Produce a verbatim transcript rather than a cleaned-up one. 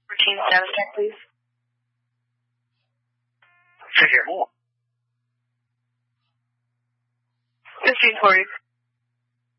Routine status check, please. Check here. fifteen forty.